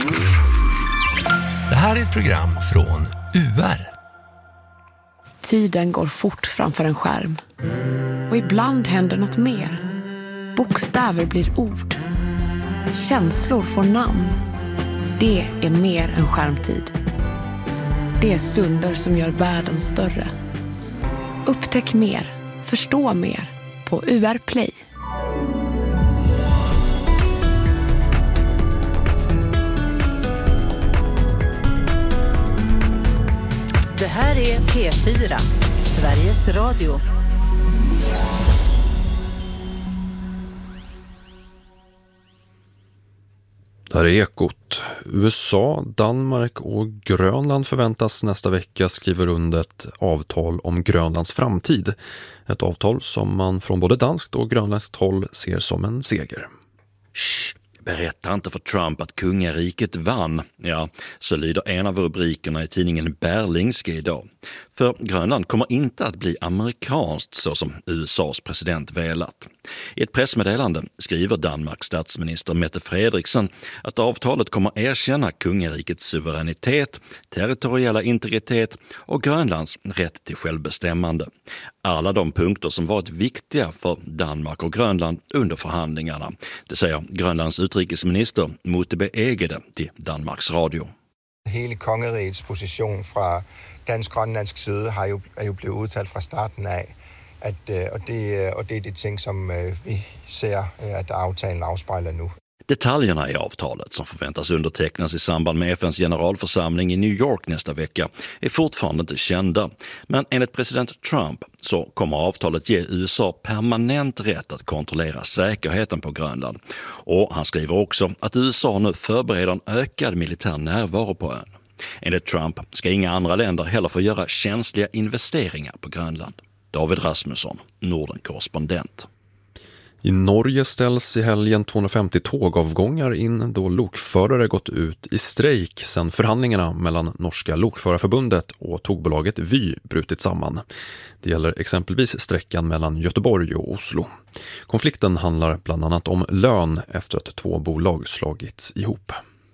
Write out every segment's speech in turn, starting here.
Det här är ett program från UR. Tiden går fort framför en skärm. Och ibland händer något mer. Bokstäver blir ord. Känslor får namn. Det är mer än skärmtid. Det är stunder som gör världen större. Upptäck mer, förstå mer på UR Play. Det här är P4, Sveriges Radio. Där är Ekot. USA, Danmark och Grönland förväntas nästa vecka skriva under ett avtal om Grönlands framtid. Ett avtal som man från både danskt och grönländskt håll ser som en seger. Shh, berätta inte för Trump att kungariket vann. Ja, så lyder en av rubrikerna i tidningen Berlingske idag. För Grönland kommer inte att bli amerikanskt så som USAs president velat. I ett pressmeddelande skriver Danmarks statsminister Mette Frederiksen att avtalet kommer erkänna kungarikets suveränitet, territoriella integritet och Grönlands rätt till självbestämmande. Alla de punkter som varit viktiga för Danmark och Grönland under förhandlingarna. Det säger Grönlands utrikesminister Motebe Egede till Danmarks Radio. Hele kongerigets position fra dansk-grønlandsk side er jo blevet udtalt fra starten af, og det er de ting, som vi ser, at aftalen afspejler nu. Detaljerna i avtalet som förväntas undertecknas i samband med FNs generalförsamling i New York nästa vecka är fortfarande inte kända. Men enligt president Trump så kommer avtalet ge USA permanent rätt att kontrollera säkerheten på Grönland. Och han skriver också att USA nu förbereder en ökad militär närvaro på ön. Enligt Trump ska inga andra länder heller få göra känsliga investeringar på Grönland. David Rasmusson, Norden-korrespondent. I Norge ställs i helgen 250 tågavgångar in då lokförare gått ut i strejk sedan förhandlingarna mellan Norska lokförarförbundet och tågbolaget Vy brutit samman. Det gäller exempelvis sträckan mellan Göteborg och Oslo. Konflikten handlar bland annat om lön efter att 2 bolag slagits ihop.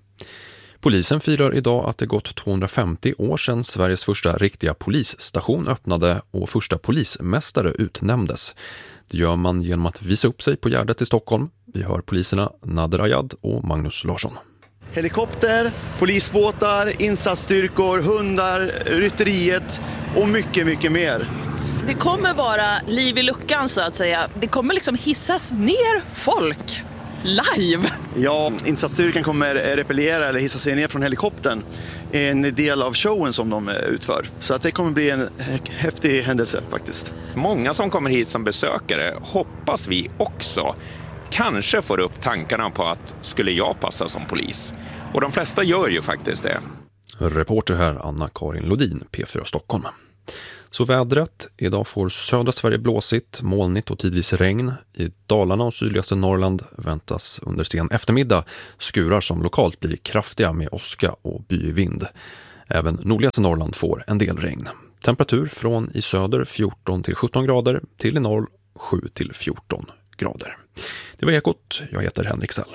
Polisen firar idag att det gått 250 år sedan Sveriges första riktiga polisstation öppnade och första polismästare utnämndes. Det gör man genom att visa upp sig på Gärdet i Stockholm. Vi hör poliserna Nader Ayad och Magnus Larsson. Helikopter, polisbåtar, insatsstyrkor, hundar, rytteriet och mycket, mycket mer. Det kommer vara liv i luckan så att säga. Det kommer liksom hissas ner folk live. Ja, insatsstyrkan kommer repellera eller hissa sig ner från helikoptern. En del av showen som de utför. Så att det kommer bli en häftig händelse faktiskt. Många som kommer hit som besökare hoppas vi också kanske får upp tankarna på att skulle jag passa som polis. Och de flesta gör ju faktiskt det. Reporter här Anna-Karin Lodin, P4 Stockholm. Så vädret, idag får södra Sverige blåsigt, molnigt och tidvis regn. I Dalarna och sydligaste Norrland väntas under sen eftermiddag skurar som lokalt blir kraftiga med åska och byvind. Även nordligaste Norrland får en del regn. Temperatur från i söder 14 till 17 grader till i norr 7 till 14 grader. Det var Ekot, jag heter Henrik Sell.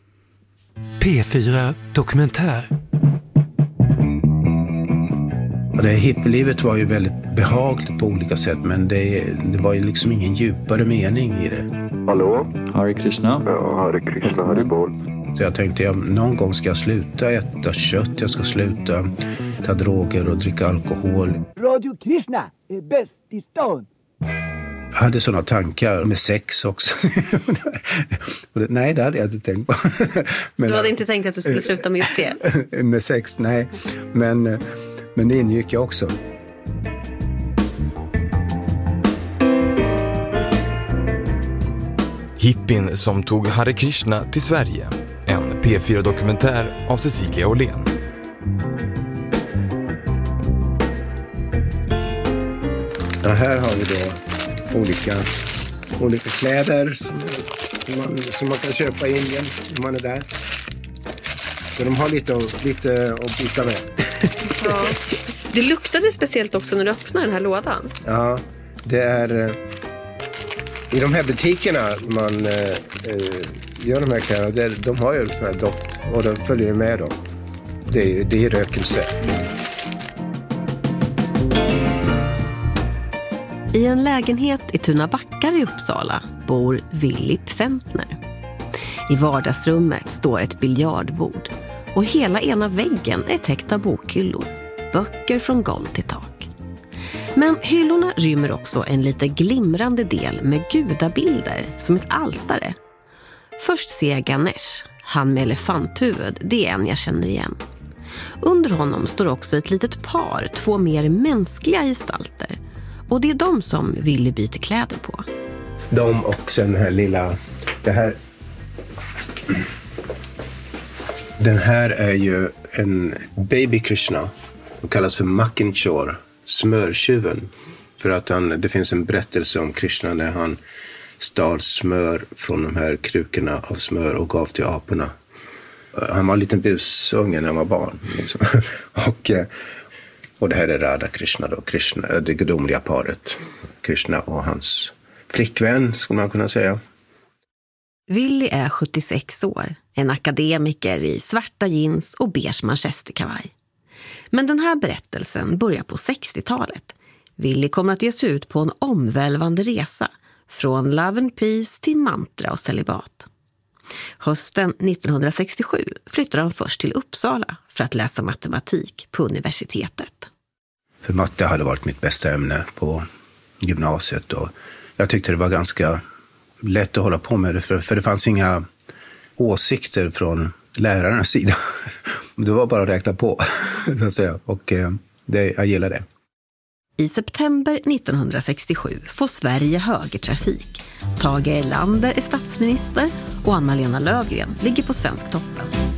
P4 Dokumentär. Det hippielivet var ju väldigt behagligt på olika sätt, men det var ju liksom ingen djupare mening i det. Hallå? Hare Krishna. Ja, Hare Krishna, Hare Bol. Så jag tänkte någon gång ska jag sluta äta kött, jag ska sluta ta droger och dricka alkohol. Radio Krishna är bäst i stan. Jag hade sådana tankar med sex också. Nej, det hade jag inte tänkt på. Men, du hade inte tänkt att du skulle sluta med just det? Med sex, nej. Men det ingick jag också. Hippin som tog Hare Krishna till Sverige. En P4-dokumentär av Cecilia Åhlén. Ja, här har vi då olika kläder som man kan köpa i Indien om man är där. Så de har lite att byta med. Ja. Det luktade speciellt också när du öppnade den här lådan. Ja, det är i de här butikerna man gör de här kläderna. De har ju sån här doft. Och då följer jag med då. Det är rökelse. I en lägenhet i Tunabackar i Uppsala bor Willy Pfentner. I vardagsrummet står ett biljardbord och hela ena väggen är täckt av bokhyllor. Böcker från golv till tak. Men hyllorna rymmer också en lite glimrande del med gudabilder som ett altare. Först ser jag Ganesh, han med elefanthuvud, det är en jag känner igen. Under honom står också ett litet par, 2 mer mänskliga gestalter. Och det är de som Willy byter kläder på. De och sen den här lilla... Den här är ju en baby Krishna. Den kallas för Makinchor, smörtjuven. För att det finns en berättelse om Krishna när han stal smör från de här krukorna av smör och gav till aporna. Han var en liten busunge när han var barn. Liksom. Och det här är Radha Krishna då. Krishna, det gudomliga paret. Krishna och hans flickvän, skulle man kunna säga. Willy är 76 år, en akademiker i svarta jeans och beige manchesterkavaj. Men den här berättelsen börjar på 60-talet. Willy kommer att ge sig ut på en omvälvande resa, från love and peace till mantra och celibat. Hösten 1967 flyttar han först till Uppsala för att läsa matematik på universitetet. För matte hade varit mitt bästa ämne på gymnasiet och jag tyckte det var ganska lätt att hålla på med det för det fanns inga åsikter från lärarnas sida. Det var bara att räkna på, så att säga. Och jag gillar det. I september 1967 får Sverige högertrafik. Tage Erlander är statsminister och Anna-Lena Löfgren ligger på Svensktoppen.